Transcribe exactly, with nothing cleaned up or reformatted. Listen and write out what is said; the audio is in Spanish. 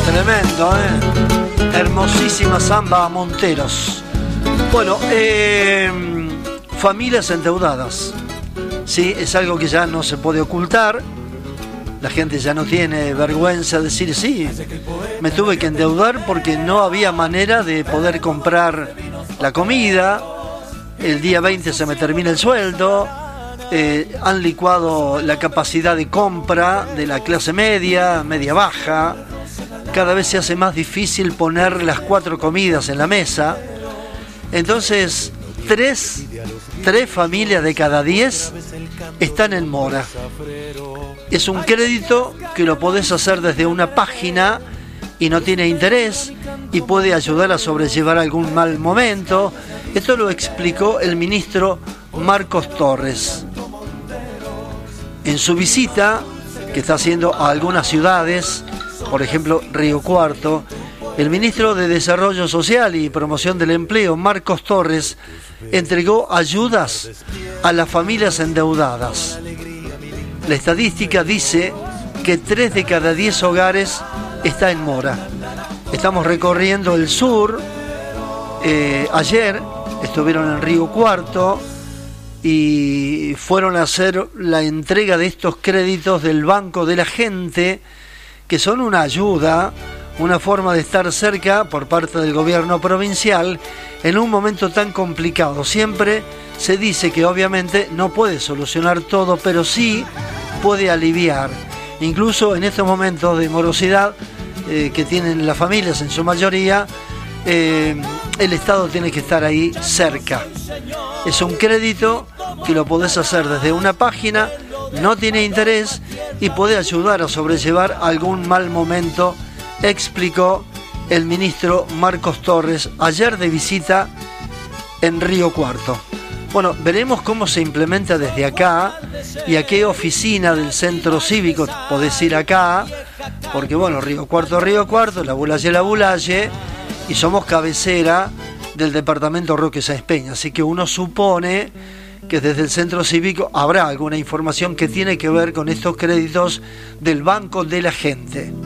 Tremendo, ¿eh? Hermosísima samba a Monteros. Bueno, eh, familias endeudadas. Sí, es algo que ya no se puede ocultar. La gente ya no tiene vergüenza de decir, sí, me tuve que endeudar porque no había manera de poder comprar la comida. El día veinte se me termina el sueldo. Eh, han licuado la capacidad de compra de la clase media, media baja. Cada vez se hace más difícil poner las cuatro comidas en la mesa. Entonces, tres, tres familias de cada diez están en mora. Es un crédito que lo podés hacer desde una página y no tiene interés y puede ayudar a sobrellevar algún mal momento. Esto lo explicó el ministro Marcos Torres en su visita que está haciendo a algunas ciudades, por ejemplo Río Cuarto. El ministro de Desarrollo Social y Promoción del Empleo, Marcos Torres, entregó ayudas a las familias endeudadas. La estadística dice que tres de cada diez hogares está en mora. Estamos recorriendo el sur. Eh, ayer estuvieron en Río Cuarto y fueron a hacer la entrega de estos créditos del Banco de la Gente, que son una ayuda, una forma de estar cerca por parte del gobierno provincial en un momento tan complicado. Siempre se dice que obviamente no puede solucionar todo, pero sí puede aliviar. Incluso en estos momentos de morosidad eh, que tienen las familias en su mayoría, eh, el Estado tiene que estar ahí cerca. Es un crédito que lo podés hacer desde una página, no tiene interés y puede ayudar a sobrellevar algún mal momento, explicó el ministro Marcos Torres ayer de visita en Río Cuarto. Bueno, veremos cómo se implementa desde acá y a qué oficina del centro cívico podés ir acá, porque bueno, Río Cuarto, Río Cuarto, la Bulaye, la Bulaye, y somos cabecera del departamento Roque Sáenz Peña, así que uno supone que desde el centro cívico habrá alguna información que tiene que ver con estos créditos del Banco de la Gente.